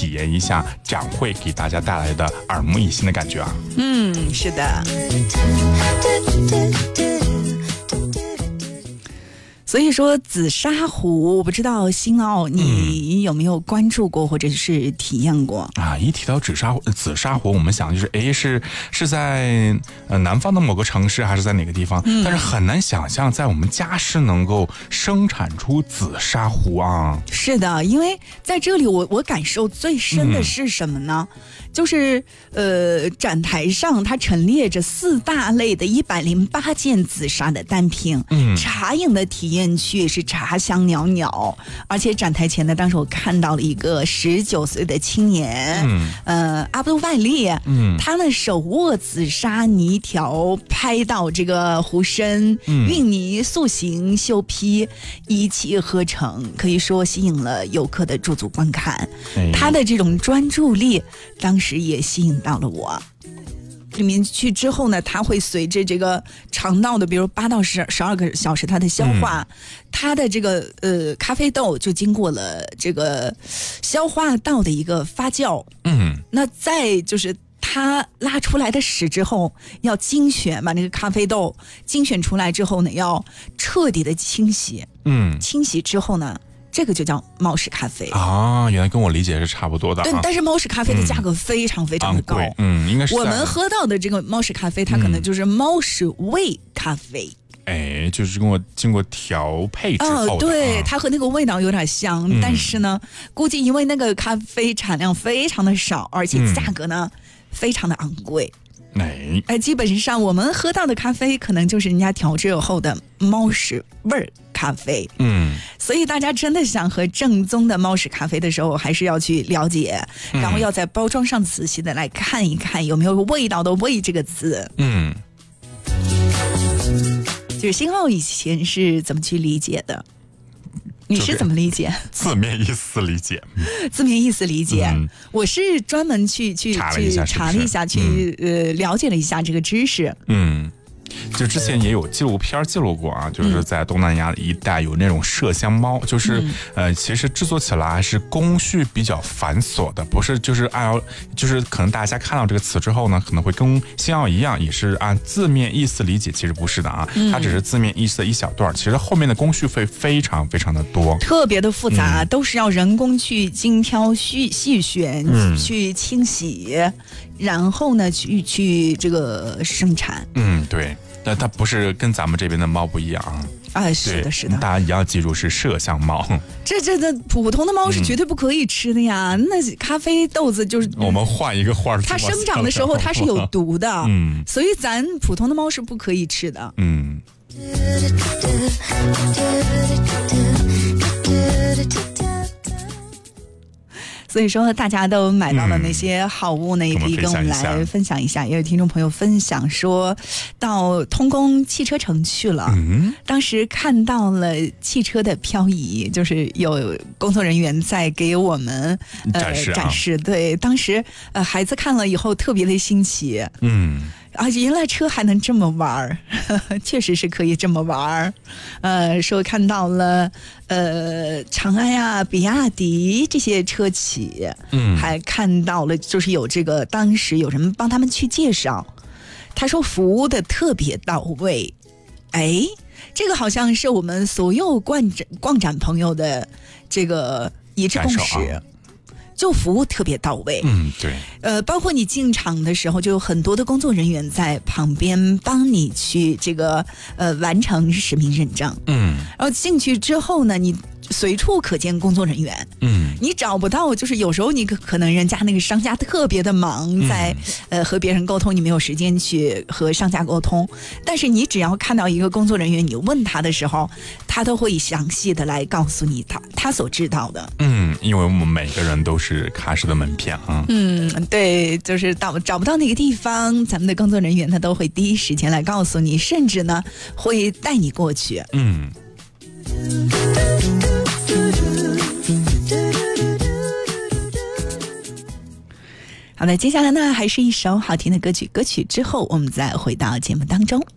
体验一下展会给大家带来的耳目一新的感觉啊。 是的。所以说紫砂壶，我不知道新奥你有没有关注过或者是体验过啊？一提到紫砂壶，我们想就是是在南方的某个城市还是在哪个地方？但是很难想象在我们家是能够生产出紫砂壶啊。 是的，因为在这里我感受最深的是什么呢？就是展台上它陈列着4大类的108件紫砂的单品，茶饮的体验区也是茶香袅袅，而且展台前呢，当时我看到了一个19岁的青年，阿布万利，他呢手握紫砂泥条，拍到这个壶身，运泥塑形修坯，一气呵成，可以说吸引了游客的驻足观看。他的这种专注力，当时也吸引到了我。里面去之后呢，它会随着这个肠道的比如8到12个小时它的消化，它的这个咖啡豆就经过了这个消化道的一个发酵，那再就是它拉出来的屎之后要精选，把那个咖啡豆精选出来之后呢，要彻底的清洗，清洗之后呢，这个就叫猫屎咖啡啊，原来跟我理解是差不多的。 对，但是猫屎咖啡的价格非常非常的高， 应该是我们喝到的这个猫屎咖啡，它可能就是猫屎味咖啡。 就是经过调配之后的， 对，它和那个味道有点像，但是呢，估计因为那个咖啡产量非常的少，而且价格呢非常的昂贵。基本上我们喝到的咖啡可能就是人家调制后的猫屎味儿咖啡。所以大家真的想喝正宗的猫屎咖啡的时候，还是要去了解，然后要在包装上仔细的来看一看有没有味道的味这个字。就是新奥以前是怎么去理解的？你是怎么理解？ 字面意思理解。 字面意思理解。我是专门去查了一下，去了解了一下这个知识。 就之前也有纪录片记录过啊，就是在东南亚一带有那种麝香猫，就是其实制作起来是工序比较繁琐的，不是就是可能大家看到这个词之后呢，可能会跟新奥一样，也是按字面意思理解，其实不是的啊，它只是字面意思的一小段，其实后面的工序会非常非常的多， 特别的复杂，都是要人工去精挑细选，去清洗，然后呢去这个生产。 对。但它不是跟咱们这边的猫不一样啊， 是的，是的， 大家一定要记住是麝香猫。 这普通的猫是绝对不可以吃的呀。那咖啡豆子就是我们换一个话， 它生长的时候它是有毒的，所以咱普通的猫是不可以吃的。所以说大家都买到了那些好物呢，也可以跟我们来分享一下。也有听众朋友分享说到通公汽车城去了，当时看到了汽车的漂移，就是有工作人员在给我们展示。对，当时孩子看了以后特别的新奇。原来车还能这么玩确实是可以这么玩说看到了长安啊、比亚迪这些车企，还看到了就是有这个当时有人帮他们去介绍，他说服务的特别到位。这个好像是我们所有逛展朋友的这个一致共识。就服务特别到位，对，包括你进场的时候，就有很多的工作人员在旁边帮你去这个完成实名认证，然后进去之后呢，你随处可见工作人员，你找不到，就是有时候你可能人家那个商家特别的忙，在和别人沟通，你没有时间去和商家沟通，但是你只要看到一个工作人员，你问他的时候，他都会详细的来告诉你他所知道的。 因为我们每个人都是卡士的门片啊。 对，就是找不到那个地方，咱们的工作人员他都会第一时间来告诉你，甚至呢会带你过去。好的，接下来呢还是一首好听的歌曲，歌曲之后我们再回到节目当中。